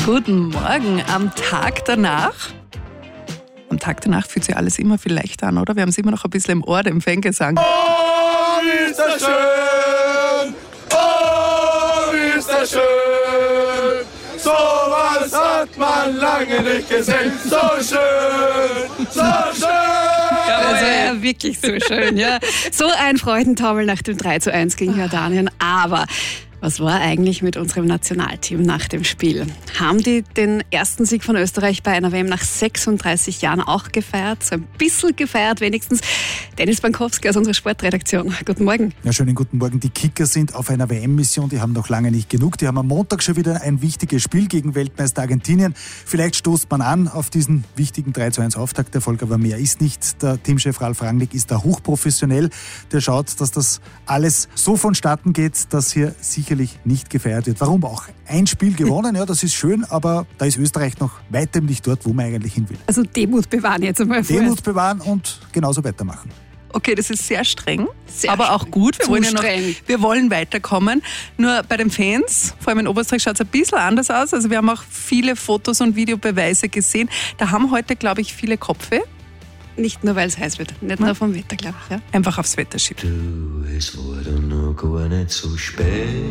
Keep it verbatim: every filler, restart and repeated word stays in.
Guten Morgen. Am Tag danach, am Tag danach fühlt sich alles immer viel leichter an, oder? Wir haben es immer noch ein bisschen im Ohr, den Fangesang. Oh, wie ist das schön! Oh, wie ist das schön! So was hat man lange nicht gesehen. So schön, so schön! Das war ja wirklich so schön, ja. So ein Freudentaumel nach dem drei zu eins gegen Jordanien. Aber was war eigentlich mit unserem Nationalteam nach dem Spiel? Haben die den ersten Sieg von Österreich bei einer W M nach sechsunddreißig Jahren auch gefeiert? So ein bisschen gefeiert wenigstens. Dennis Bankowski aus unserer Sportredaktion. Guten Morgen. Ja, schönen guten Morgen. Die Kicker sind auf einer W M-Mission. Die haben noch lange nicht genug. Die haben am Montag schon wieder ein wichtiges Spiel gegen Weltmeister Argentinien. Vielleicht stoßt man an auf diesen wichtigen drei zu eins Auftakterfolg, aber mehr ist nicht. Der Teamchef Ralf Rangnick ist da hochprofessionell. Der schaut, dass das alles so vonstatten geht, dass hier sicherlich nicht gefeiert wird. Warum auch? Ein Spiel gewonnen, ja, das ist schön, aber da ist Österreich noch weitem nicht dort, wo man eigentlich hin will. Also Demut bewahren jetzt einmal. Demut bewahren und genauso weitermachen. Okay, das ist sehr streng, Sehr aber streng. auch gut. Wir Zu wollen, ja noch, streng. wir wollen weiterkommen. Nur bei den Fans, vor allem in Oberösterreich, schaut es ein bisschen anders aus. Also wir haben auch viele Fotos und Videobeweise gesehen. Da haben heute, glaube ich, viele Kopfweh. Nicht nur, weil es heiß wird, nicht nur vom Wetter, glaube ich. Ja. Einfach aufs Wetter schieben. Du, es wurde noch gar nicht so spät.